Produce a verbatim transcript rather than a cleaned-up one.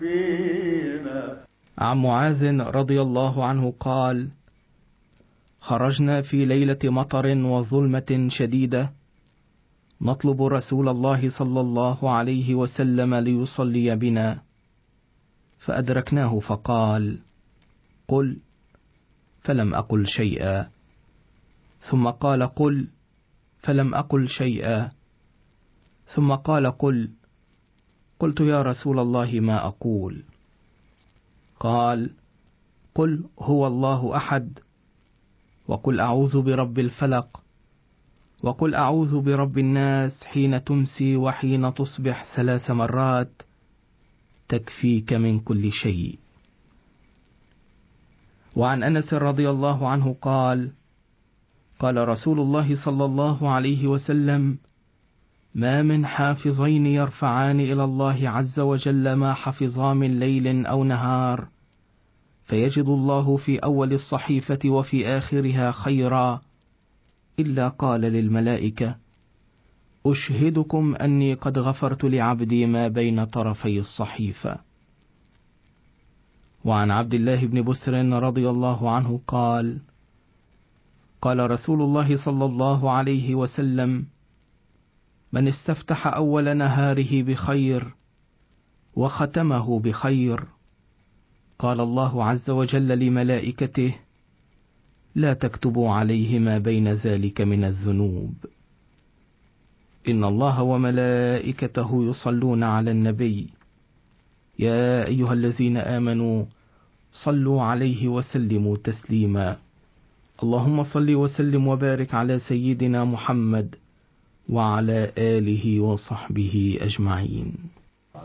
عن معاذ رضي الله عنه قال: خرجنا في ليلة مطر وظلمة شديدة نطلب رسول الله صلى الله عليه وسلم ليصلي بنا، فأدركناه فقال: قل، فلم أقل شيئا، ثم قال: قل، فلم أقل شيئا، ثم قال: قل. قلت: يا رسول الله ما أقول؟ قال: قل هو الله أحد، وقل أعوذ برب الفلق، وقل أعوذ برب الناس حين تمسي وحين تصبح ثلاث مرات، تكفيك من كل شيء. وعن أنس رضي الله عنه قال: قال رسول الله صلى الله عليه وسلم: ما من حافظين يرفعان إلى الله عز وجل ما حفظا من ليل أو نهار، فيجد الله في أول الصحيفة وفي آخرها خيرا، إلا قال للملائكة: أشهدكم أني قد غفرت لعبدي ما بين طرفي الصحيفة. وعن عبد الله بن بسر رضي الله عنه قال: قال رسول الله صلى الله عليه وسلم: من استفتح أول نهاره بخير وختمه بخير، قال الله عز وجل لملائكته: لا تكتبوا عليه ما بين ذلك من الذنوب. إن الله وملائكته يصلون على النبي، يا أيها الذين آمنوا صلوا عليه وسلموا تسليما. اللهم صل وسلم وبارك على سيدنا محمد وعلى آله وصحبه أجمعين.